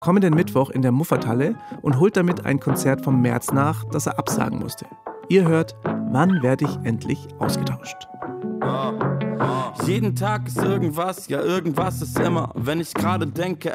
kommenden Mittwoch in der Muffathalle und holt damit ein Konzert vom März nach, das er absagen musste. Ihr hört Wann werde ich endlich ausgetauscht? Jeden Tag ist irgendwas, ja irgendwas ist immer, wenn ich gerade denke,